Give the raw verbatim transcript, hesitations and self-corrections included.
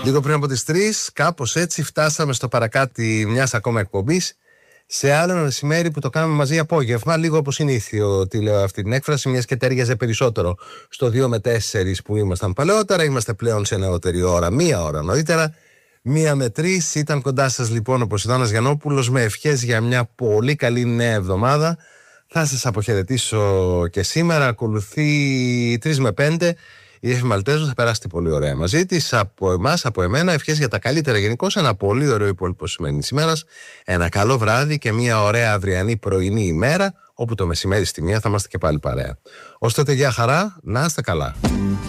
Λίγο πριν από τις τρεις, κάπως έτσι φτάσαμε στο παρακάτι μιας ακόμα εκπομπής. Σε άλλο ένα μεσημέρι που το κάνουμε μαζί απόγευμα, λίγο από συνήθιο τη λέω αυτή την έκφραση, μιας και τέριαζε περισσότερο στο δύο με τέσσερις που ήμασταν παλαιότερα. Είμαστε πλέον σε νεότερη ώρα, μία ώρα νωρίτερα. Μία με τρεις. Ήταν κοντά σας λοιπόν ο Ποσειδώνας Γιαννόπουλος με ευχές για μια πολύ καλή νέα εβδομάδα. Θα σας αποχαιρετήσω και σήμερα. Ακολουθεί τρεις με πέντε. Η Εύη Μαλτέζου, θα περάσετε πολύ ωραία μαζί της. Από εμάς, από εμένα, ευχές για τα καλύτερα γενικώς. Ένα πολύ ωραίο υπόλοιπο σημερινής ημέρας. Ένα καλό βράδυ και μια ωραία αυριανή πρωινή ημέρα, όπου το μεσημέρι στη μία θα είμαστε και πάλι παρέα. Ως τότε, γεια χαρά, να είστε καλά.